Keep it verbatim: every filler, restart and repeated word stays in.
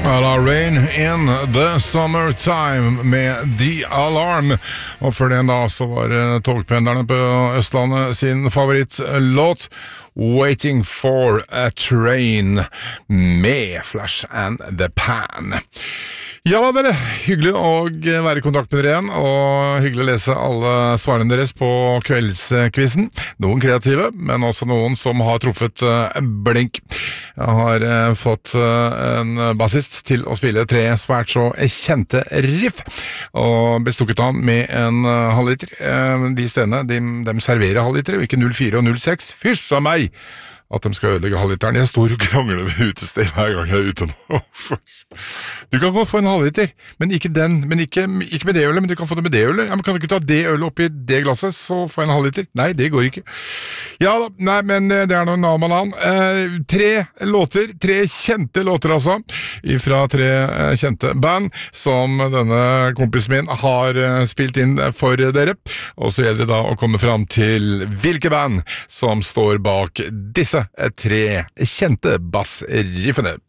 A la Rain in the Summertime med The Alarm. Og før den da så var det togpendlerne på Østlandet sin favorittlåt Waiting for a Train med Flash and the Pan. Ja da dere, hyggelig å være i kontakt med dere igjen, og hyggelig å lese alle svarene deres på kveldskvissen. Noen kreative, men også noen som har truffet blink. Jeg har fått en bassist til å spille tre svært så kjente riff, og bestukket han med en halvliter. De stedene, de, de serverer halvliter, og ikke null fire og null seks. Fysj av meg! At de skal ødelegge halvliteren. Jeg står og krangler ved utested hver gang jeg er ute nå. Du kan godt få en halvliter, men ikke den, men ikke, ikke med det ølet, men du kan få det med det ølet. Ja, men kan du ikke ta det ølet oppi det glasset, så får jeg en halvliter? Nei, det går ikke. Ja da, nei, men det er noe navn. Eh, tre låter, tre kjente låter altså, fra tre eh, kjente band, som denne kompisen min har eh, spilt inn for dere. Og så gjelder det da å komme fram til hvilke band som står bak disse tre kjente bassriffene.